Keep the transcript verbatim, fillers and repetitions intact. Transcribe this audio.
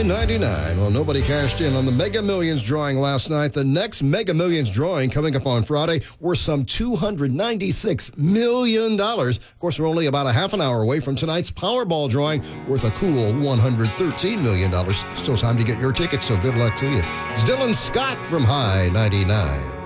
High ninety-nine. Well, nobody cashed in on the Mega Millions drawing last night. The next Mega Millions drawing coming up on Friday worth some two hundred ninety-six million dollars. Of course, we're only about a half an hour away from tonight's Powerball drawing worth a cool one hundred thirteen million dollars. Still time to get your tickets, so good luck to you. It's Dylan Scott from High ninety-nine.